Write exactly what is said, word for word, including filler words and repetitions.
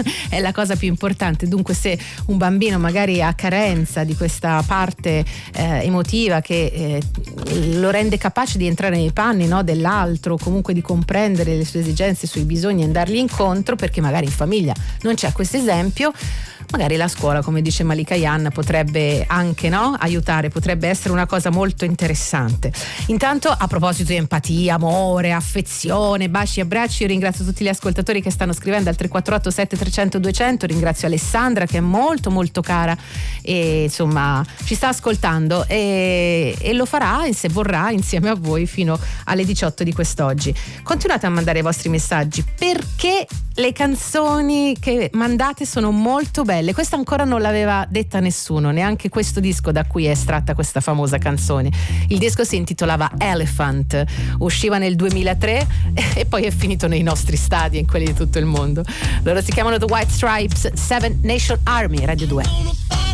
è la cosa più importante. Dunque se un bambino magari ha carenza di questa parte eh, emotiva che eh, lo rende capace di entrare nei panni, no, dell'altro, comunque di comprendere le sue esigenze, i suoi bisogni e andargli incontro, perché magari in famiglia non c'è questo esempio, magari la scuola, come dice Malika Yan, potrebbe anche, no, aiutare, potrebbe essere una cosa molto interessante. Intanto, a proposito di empatia, amore, affezione, baci e abbracci, io ringrazio tutti gli ascoltatori che stanno scrivendo al tre quattro otto sette trecento duecento, ringrazio Alessandra che è molto molto cara e insomma ci sta ascoltando e, e lo farà, e se vorrà, insieme a voi fino alle diciotto di quest'oggi. Continuate a mandare i vostri messaggi, perché le canzoni che mandate sono molto belle. Questa ancora non l'aveva detta nessuno, neanche questo disco da cui è estratta questa famosa canzone. Il disco si intitolava Elephant, usciva nel duemilatré e poi è finito nei nostri stadi e in quelli di tutto il mondo. Loro si chiamano The White Stripes, Seven Nation Army, Radio due.